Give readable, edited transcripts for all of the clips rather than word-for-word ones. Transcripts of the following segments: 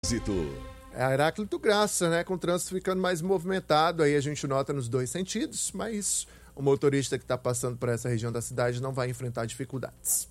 É a Heráclito Graça, né? Com o trânsito ficando mais movimentado, aí a gente nota nos dois sentidos, mas o motorista que está passando por essa região da cidade não vai enfrentar dificuldades.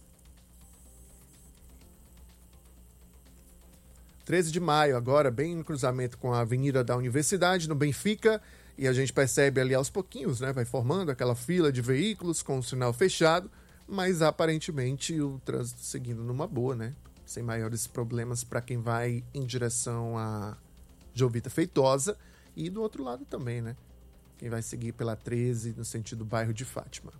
13 de maio, agora, bem no cruzamento com a Avenida da Universidade, no Benfica, e a gente percebe ali aos pouquinhos, né? Vai formando aquela fila de veículos com o sinal fechado, mas aparentemente o trânsito seguindo numa boa, né? Sem maiores problemas para quem vai em direção a Jovita Feitosa e do outro lado também, né? Quem vai seguir pela 13 no sentido bairro de Fátima.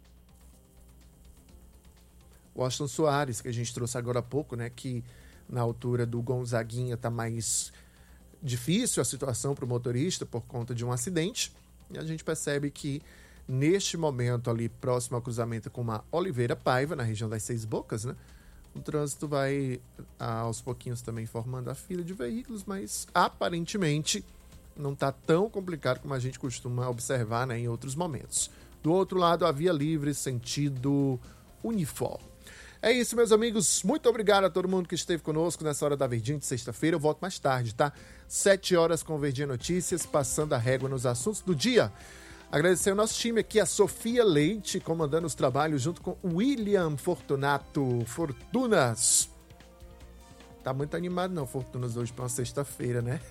Washington Soares, que a gente trouxe agora há pouco, né? Que na altura do Gonzaguinha tá mais difícil a situação para o motorista por conta de um acidente. E a gente percebe que neste momento ali próximo ao cruzamento com uma Oliveira Paiva, na região das Seis Bocas, né? O trânsito vai aos pouquinhos também formando a fila de veículos, mas aparentemente não está tão complicado como a gente costuma observar, né, em outros momentos. Do outro lado, a via livre sentido Unifor. É isso, meus amigos. Muito obrigado a todo mundo que esteve conosco nessa hora da Verdinha de sexta-feira. Eu volto mais tarde, tá? 7 horas com Verdinha Notícias, passando a régua nos assuntos do dia. Agradecer o nosso time aqui, a Sofia Leite, comandando os trabalhos junto com o William Fortunato Fortunas. Tá muito animado não, Fortunas, hoje para uma sexta-feira, né?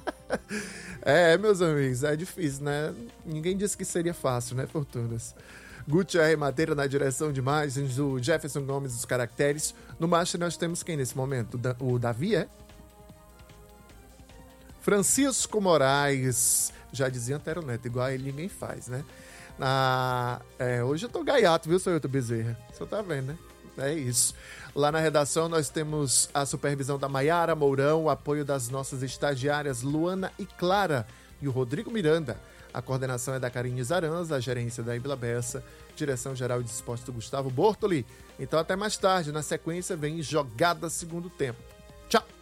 Meus amigos, é difícil, né? Ninguém disse que seria fácil, né, Fortunas? Guti R. Madeira na direção de imagens, o Jefferson Gomes dos caracteres. No master nós temos quem nesse momento? O Davi, Francisco Moraes, já dizia Antero Neto, igual a ele ninguém faz, né? Hoje eu tô gaiato, viu, seu Hilton Bezerra? Você tá vendo, né? É isso. Lá na redação nós temos a supervisão da Maiara Mourão, o apoio das nossas estagiárias Luana e Clara e o Rodrigo Miranda. A coordenação é da Karine Zaranza, a gerência da Ibla Bessa, direção-geral de esportes do Gustavo Bortoli. Então até mais tarde, na sequência vem Jogada Segundo Tempo. Tchau!